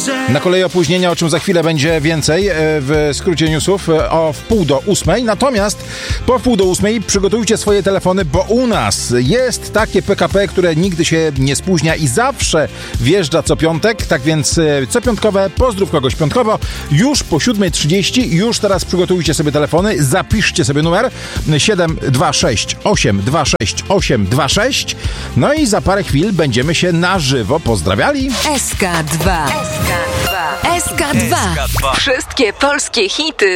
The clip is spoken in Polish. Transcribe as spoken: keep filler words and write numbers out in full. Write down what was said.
Na kolei opóźnienia, o czym za chwilę będzie więcej w skrócie newsów o wpół do ósmej. Natomiast po wpół do ósmej przygotujcie swoje telefony, bo u nas jest takie P K P, które nigdy się nie spóźnia i zawsze wjeżdża co piątek. Tak więc co piątkowe, pozdrów kogoś piątkowo. Już po siódma trzydzieści, już teraz przygotujcie sobie telefony, zapiszcie sobie numer siedem dwa sześć osiem dwa sześć osiem dwa sześć. No i za parę chwil będziemy się na żywo pozdrawiali. S K dwa. S K dwa. S K dwa. Wszystkie polskie hity